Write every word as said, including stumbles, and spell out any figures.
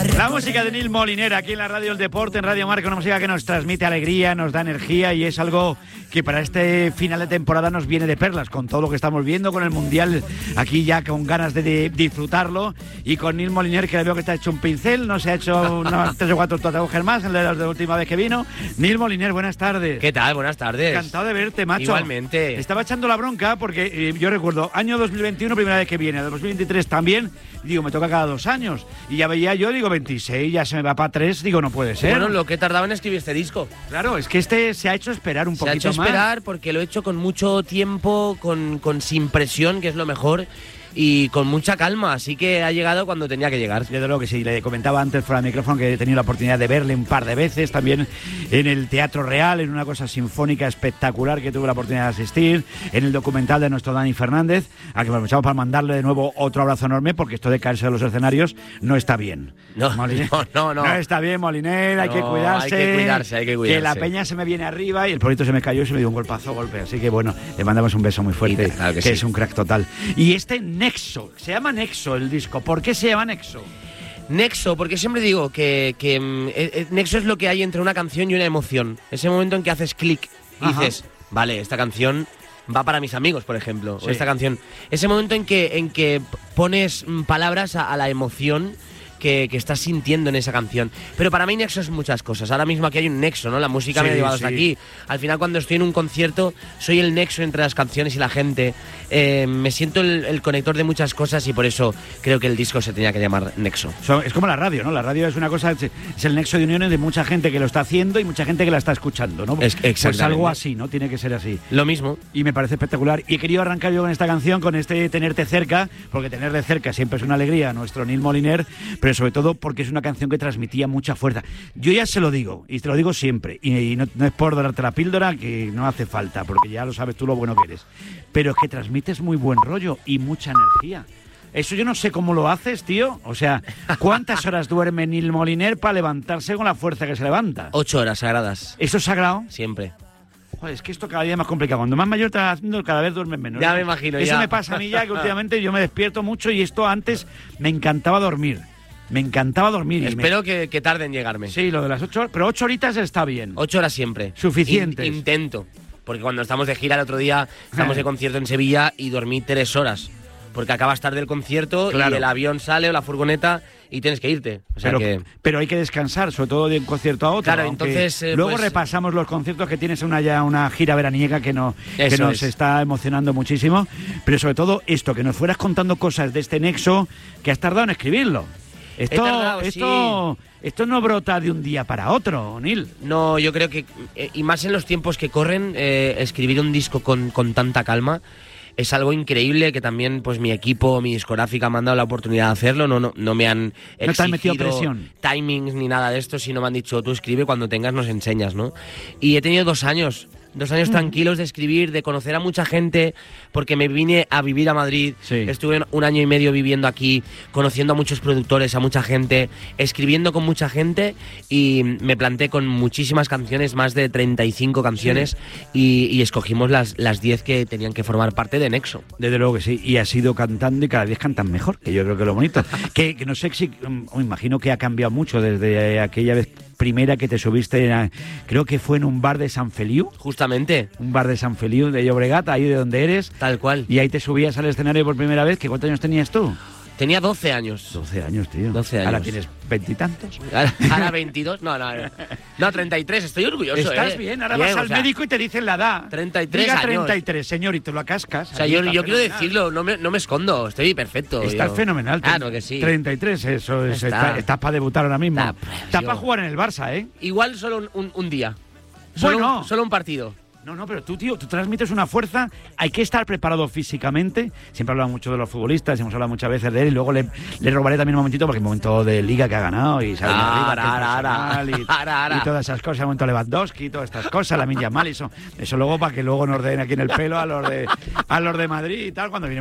La música de Nil Moliner aquí en la Radio El Deporte, en Radio Marca, una música que nos transmite alegría, nos da energía y es algo que para este final de temporada nos viene de perlas, con todo lo que estamos viendo, con el Mundial aquí ya con ganas de, de disfrutarlo, y con Nil Moliner, que le veo que está hecho un pincel, no se ha hecho unos tres o cuatro tatuajes más en la, la última vez que vino. Nil Moliner, buenas tardes. ¿Qué tal? Buenas tardes. Encantado de verte, macho. Igualmente. Estaba echando la bronca porque eh, yo recuerdo, año dos mil veintiuno, primera vez que viene, dos mil veintitrés también, digo, me toca cada dos años, y ya veía yo, digo, veintiséis, ya se me va para tres, digo, no puede ser. Bueno, lo que tardaba en escribir este disco. Claro, es que este se ha hecho esperar un se poquito más. Se ha hecho esperar porque lo he hecho con mucho tiempo, con, con sin presión, que es lo mejor, y con mucha calma, así que ha llegado cuando tenía que llegar. Desde luego que sí, le comentaba antes fuera del micrófono que he tenido la oportunidad de verle un par de veces, también en el Teatro Real, en una cosa sinfónica espectacular que tuve la oportunidad de asistir, en el documental de nuestro Dani Fernández, a que aprovechamos para mandarle de nuevo otro abrazo enorme, porque esto de caerse de los escenarios no está bien. No, Moliner, no, no, no. No está bien, Moliner, hay no, que cuidarse. Hay que cuidarse, hay que cuidarse. Que la peña se me viene arriba y el proyecto se me cayó y se me dio un golpazo, golpe. Así que bueno, le mandamos un beso muy fuerte, claro que, que sí. es un crack total. Y este Nexo, se llama Nexo el disco. ¿Por qué se llama Nexo? Nexo, porque siempre digo que, que eh, Nexo es lo que hay entre una canción y una emoción. Ese momento en que haces clic y Ajá. dices, vale, esta canción va para mis amigos, por ejemplo, sí. o esta canción. Ese momento en que, en que pones palabras a, a la emoción que, que estás sintiendo en esa canción. Pero para mí Nexo es muchas cosas. Ahora mismo aquí hay un nexo, ¿no? La música sí, me ha llevado sí. hasta aquí. Al final, cuando estoy en un concierto, soy el nexo entre las canciones y la gente. Eh, me siento el, el conector de muchas cosas y por eso creo que el disco se tenía que llamar Nexo. Es como la radio, ¿no? La radio es una cosa, es el nexo de uniones de mucha gente que lo está haciendo y mucha gente que la está escuchando, ¿no? Es, pues algo así, ¿no? Tiene que ser así. Lo mismo. Y me parece espectacular. Y he querido arrancar yo con esta canción, con este Tenerte Cerca, porque tener de cerca siempre es una alegría a nuestro Nil Moliner, pero sobre todo porque es una canción que transmitía mucha fuerza. Yo ya se lo digo, y te lo digo siempre, y, y no, no es por darte la píldora, que no hace falta, porque ya lo sabes tú lo bueno que eres, pero es que transmites muy buen rollo y mucha energía. Eso yo no sé cómo lo haces, tío. O sea, ¿cuántas horas duerme Nil Moliner para levantarse con la fuerza que se levanta? Ocho horas sagradas. ¿Eso es sagrado? Siempre. Joder, es que esto cada día es más complicado. Cuando más mayor te vas haciendo, cada vez duermes menos. Ya ¿no? me imagino, Eso ya. me pasa a mí ya, que últimamente yo me despierto mucho y esto antes me encantaba dormir. Me encantaba dormir. Espero me... que, que tarde en llegarme. Sí, lo de las ocho horas, pero ocho horitas está bien. Ocho horas siempre. Suficientes. In, intento. Porque cuando estamos de gira el otro día, estamos de concierto en Sevilla y dormí tres horas. Porque acabas tarde el concierto claro. y el avión sale o la furgoneta y tienes que irte. O sea pero, que... pero hay que descansar, sobre todo de un concierto a otro. Claro, entonces... Eh, luego pues... repasamos los conciertos que tienes, una ya una gira veraniega que, no, que nos es. está emocionando muchísimo. Pero sobre todo esto, que nos fueras contando cosas de este nexo que has tardado en escribirlo. Esto, tardado, esto, sí. esto no brota de un día para otro, Nil. No, yo creo que, eh, y más en los tiempos que corren, eh, escribir un disco con, con tanta calma es algo increíble, que también pues mi equipo, mi discográfica me han dado la oportunidad de hacerlo, no, no, no me han exigido no te han metido presión. Timings ni nada de esto, sino me han dicho, tú escribe, cuando tengas nos enseñas, ¿no? Y he tenido dos años... Dos años tranquilos de escribir, de conocer a mucha gente, porque me vine a vivir a Madrid, sí. Estuve un año y medio viviendo aquí, conociendo a muchos productores, a mucha gente, escribiendo con mucha gente y me planté con muchísimas canciones, más de treinta y cinco canciones, sí. y, y escogimos las, las diez que tenían que formar parte de Nexo. Desde luego que sí, y has ido cantando y cada vez cantan mejor, que yo creo que es lo bonito. que, que no sé si, me imagino que ha cambiado mucho desde aquella vez primera que te subiste, a, creo que fue en un bar de San Feliu. Justamente. Un bar de San Feliu, de Llobregat, ahí de donde eres. Tal cual. Y ahí te subías al escenario por primera vez. ¿Qué cuántos años tenías tú? Tenía doce años. doce años, tío. doce años. Ahora tienes veintitantos. Ahora, ahora veintidós. No, no, no, treinta y tres. Estoy orgulloso. Estás eh. bien. Ahora bien, vas al o sea, médico y te dicen la edad. treinta y tres Diga años. treinta y tres, señor, y te lo cascas. O sea, yo, yo quiero decirlo, no me, no me escondo. Estoy perfecto. Estás yo. fenomenal. Claro que sí. treinta y tres, eso es. Está. Está, estás para debutar ahora mismo. Está, Estás yo... para jugar en el Barça, ¿eh? Igual solo un, un, un día. Solo, Bueno. un, solo un partido. No, no, pero tú, tío, tú transmites una fuerza, hay que estar preparado físicamente. Siempre hablamos mucho de los futbolistas, hemos hablado muchas veces de él, y luego le, le robaré también un momentito, porque es un momento de liga que ha ganado, y sale Ah, arriba, ara, ara, ara. y, Ara, ara. y todas esas cosas, el momento Lewandowski, todas estas cosas, la Lamine Yamal, eso, eso luego para que luego nos den aquí en el pelo a los de, a los de Madrid y tal, cuando viene